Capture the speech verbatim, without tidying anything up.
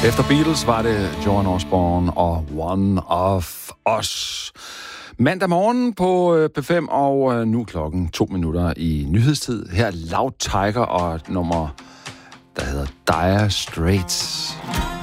Efter Beatles var det Joan Osborne og One of Us. Mandag morgen på P fem, og nu klokken to minutter i nyhedstid. Her er Loud Tiger og et nummer, der hedder Dire Straits.